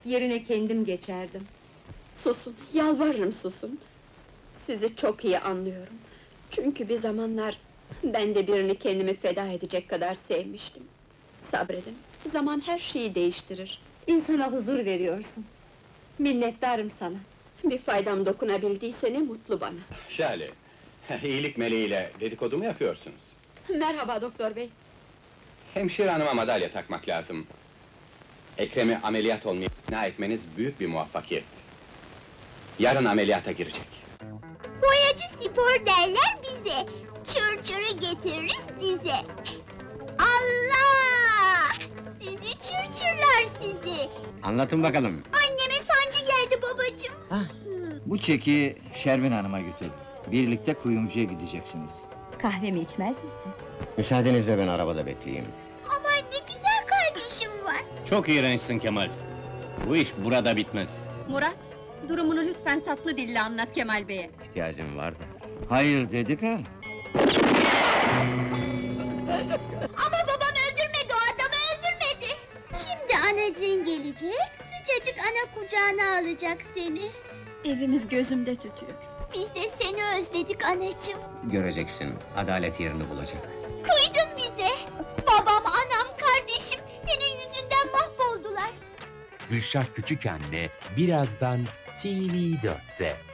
Yerine kendim geçerdim. Susun, yalvarırım susun. Sizi çok iyi anlıyorum. Çünkü bir zamanlar ben de birini kendimi feda edecek kadar sevmiştim. Sabredin, zaman her şeyi değiştirir. İnsana huzur veriyorsun. Minnettarım sana. Bir faydam dokunabildiyse ne mutlu bana. Şale, iyilik meleğiyle dedikodu mu yapıyorsunuz? Merhaba doktor bey. Hemşire hanıma madalya takmak lazım. Ekrem'i ameliyat olmaya ikna etmeniz büyük bir muvaffakiyet. Yarın ameliyata girecek. Boyacı spor derler bize. Çırçırı getiririz dize. Allah! Sizi çırçırlar sizi. Anlatın bakalım. Anneme sancı geldi babacığım. Bu çeki Şermin Hanım'a götür. Birlikte kuyumcuya gideceksiniz. Kahvemi içmez misin? Müsaadenizle ben arabada bekleyeyim. Aman ne güzel kardeşim var. Çok iğrençsin Kemal. Bu iş burada bitmez. Murat, durumunu lütfen tatlı dille anlat Kemal Bey'e. İhtiyacım var da. Hayır dedik ha. Ama babam öldürmedi, o adamı öldürmedi. Şimdi anacığın gelecek, sıcacık ana kucağına alacak seni. Evimiz gözümde tütüyor. Biz de seni özledik anacığım. Göreceksin, adalet yerini bulacak. Kıydın bize. Babam, anam, kardeşim senin yüzünden mahvoldular. Gülşah Küçükanne birazdan TV4'te.